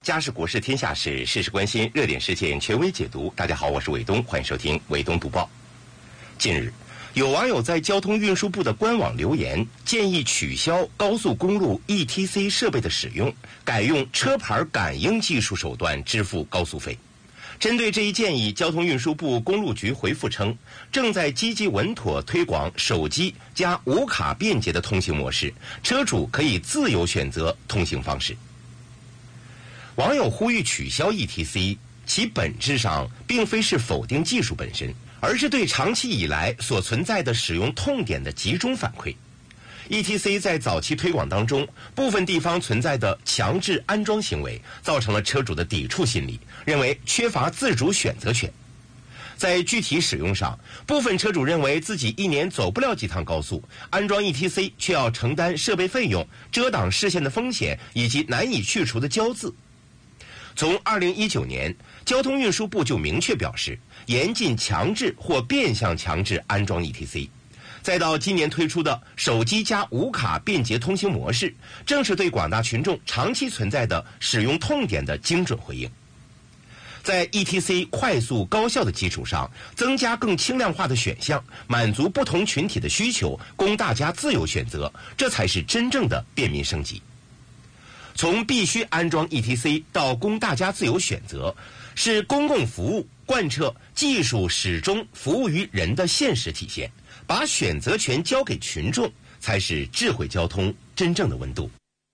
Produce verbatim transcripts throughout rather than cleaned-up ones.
家事国事天下事，事事关心，热点事件权威解读。大家好，我是伟东，欢迎收听伟东读报。近日，有网友在交通运输部的官网留言，建议取消高速公路 E T C 设备的使用，改用车牌感应技术手段支付高速费。针对这一建议，交通运输部公路局回复称，正在积极稳妥推广手机加无卡便捷的通行模式，车主可以自由选择通行方式。网友呼吁取消 E T C， 其本质上并非是否定技术本身，而是对长期以来所存在的使用痛点的集中反馈。E T C 在早期推广当中，部分地方存在的强制安装行为，造成了车主的抵触心理，认为缺乏自主选择权。在具体使用上，部分车主认为自己一年走不了几趟高速，安装 E T C 却要承担设备费用、遮挡视线的风险以及难以去除的焦渍。从二零一九年，交通运输部就明确表示，严禁强制或变相强制安装 E T C。再到今年推出的手机加无卡便捷通行模式，正是对广大群众长期存在的使用痛点的精准回应。在 E T C 快速高效的基础上，增加更轻量化的选项，满足不同群体的需求，供大家自由选择，这才是真正的便民升级。从必须安装 E T C 到供大家自由选择，是公共服务贯彻技术始终服务于人的现实体现。把选择权交给群众，才是智慧交通真正的温度。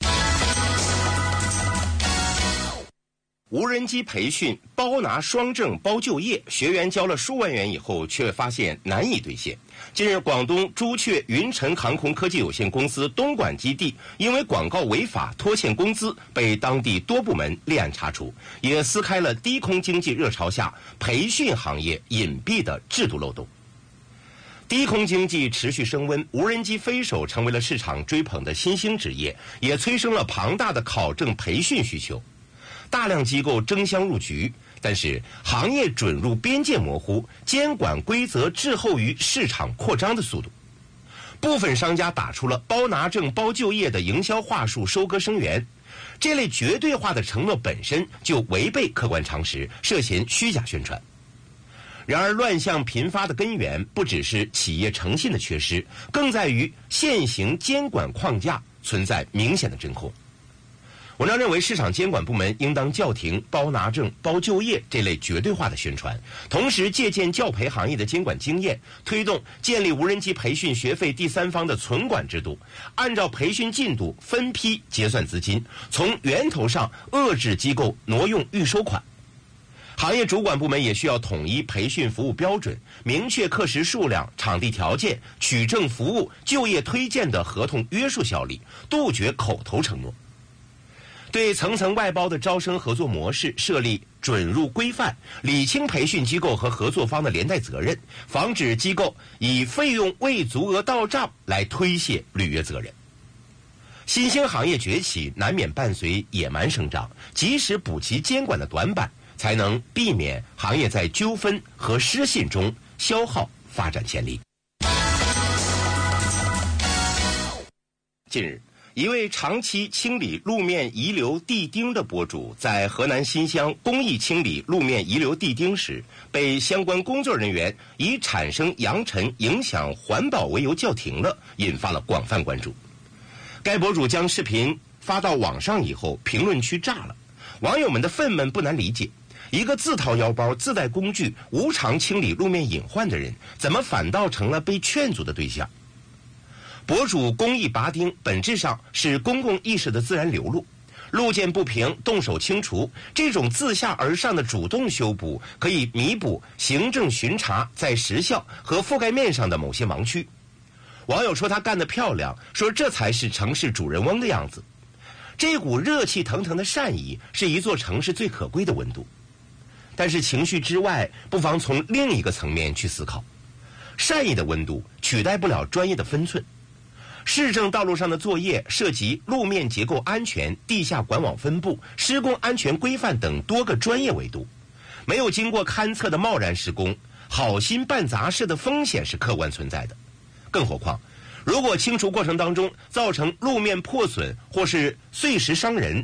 无人机培训包拿双证包就业，学员交了数万元以后，却发现难以兑现。近日，广东朱雀云晨航空科技有限公司东莞基地因为广告违法拖欠工资，被当地多部门立案查处，也撕开了低空经济热潮下培训行业隐蔽的制度漏洞。低空经济持续升温，无人机飞手成为了市场追捧的新兴职业，也催生了庞大的考证培训需求。大量机构争相入局，但是行业准入边界模糊，监管规则滞后于市场扩张的速度。部分商家打出了包拿证包就业的营销话术，收割生源。这类绝对化的承诺本身就违背客观常识，涉嫌虚假宣传。然而，乱象频发的根源不只是企业诚信的缺失，更在于现行监管框架存在明显的真空。文章认为，市场监管部门应当叫停包拿证、包就业这类绝对化的宣传，同时借鉴教培行业的监管经验，推动建立无人机培训学费第三方的存管制度，按照培训进度分批结算资金，从源头上遏制机构挪用预收款。行业主管部门也需要统一培训服务标准，明确课时数量、场地条件、取证服务、就业推荐的合同约束效力，杜绝口头承诺。对层层外包的招生合作模式设立准入规范，理清培训机构和合作方的连带责任，防止机构以费用未足额到账来推卸履约责任。新兴行业崛起难免伴随野蛮生长，及时补齐监管的短板，才能避免行业在纠纷和失信中消耗发展潜力。近日，一位长期清理路面遗留地钉的博主，在河南新乡公益清理路面遗留地钉时，被相关工作人员以产生扬尘、影响环保为由叫停了，引发了广泛关注。该博主将视频发到网上以后，评论区炸了，网友们的愤懑不难理解。一个自掏腰包、自带工具、无偿清理路面隐患的人，怎么反倒成了被劝阻的对象？博主公益拔钉本质上是公共意识的自然流露，路见不平动手清除，这种自下而上的主动修补，可以弥补行政巡查在时效和覆盖面上的某些盲区。网友说他干得漂亮，说这才是城市主人翁的样子。这股热气腾腾的善意，是一座城市最可贵的温度。但是情绪之外，不妨从另一个层面去思考。善意的温度取代不了专业的分寸。市政道路上的作业涉及路面结构安全、地下管网分布、施工安全规范等多个专业维度。没有经过勘测的贸然施工，好心办杂事的风险是客观存在的。更何况，如果清除过程当中造成路面破损或是碎石伤人，